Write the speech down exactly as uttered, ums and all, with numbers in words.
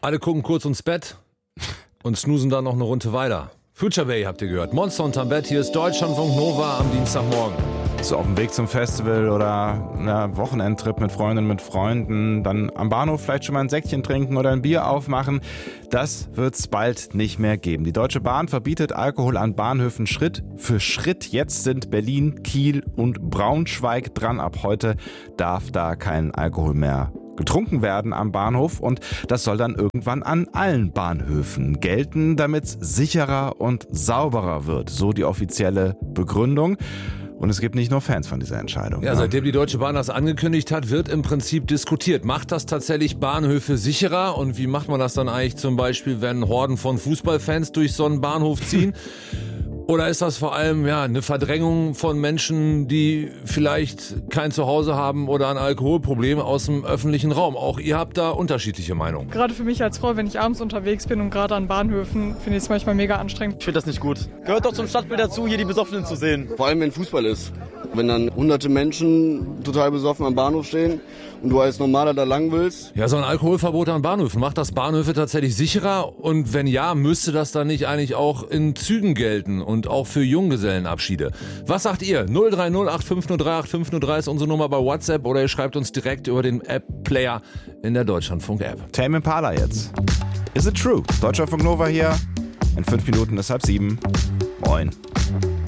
Alle gucken kurz ins Bett und snoosen dann noch eine Runde weiter. Future Bay habt ihr gehört. Monster unterm Bett, hier ist Deutschlandfunk Nova am Dienstagmorgen. So auf dem Weg zum Festival oder na, Wochenendtrip mit Freundinnen, mit Freunden, dann am Bahnhof vielleicht schon mal ein Säckchen trinken oder ein Bier aufmachen. Das wird's bald nicht mehr geben. Die Deutsche Bahn verbietet Alkohol an Bahnhöfen Schritt für Schritt. Jetzt sind Berlin, Kiel und Braunschweig dran. Ab heute darf da kein Alkohol mehr getrunken werden am Bahnhof und das soll dann irgendwann an allen Bahnhöfen gelten, damit es sicherer und sauberer wird. So die offizielle Begründung. Und es gibt nicht nur Fans von dieser Entscheidung. Ja, ne? seitdem die Deutsche Bahn das angekündigt hat, wird im Prinzip diskutiert. Macht das tatsächlich Bahnhöfe sicherer? Und wie macht man das dann eigentlich zum Beispiel, wenn Horden von Fußballfans durch so einen Bahnhof ziehen? Oder ist das vor allem ja eine Verdrängung von Menschen, die vielleicht kein Zuhause haben oder ein Alkoholproblem aus dem öffentlichen Raum? Auch ihr habt da unterschiedliche Meinungen. Gerade für mich als Frau, wenn ich abends unterwegs bin und gerade an Bahnhöfen, finde ich es manchmal mega anstrengend. Ich finde das nicht gut. Gehört doch zum Stadtbild dazu, hier die Besoffenen zu sehen. Vor allem, wenn Fußball ist. Wenn dann hunderte Menschen total besoffen am Bahnhof stehen und du als Normaler da lang willst. Ja, so ein Alkoholverbot an Bahnhöfen, macht das Bahnhöfe tatsächlich sicherer? Und wenn ja, müsste das dann nicht eigentlich auch in Zügen gelten und auch für Junggesellenabschiede? Was sagt ihr? null drei null acht fünf null drei acht fünf null drei ist unsere Nummer bei WhatsApp oder ihr schreibt uns direkt über den App-Player in der Deutschlandfunk-App. Tame Impala jetzt. Is it true? Deutschlandfunk Nova hier. In fünf Minuten ist halb sieben. Moin.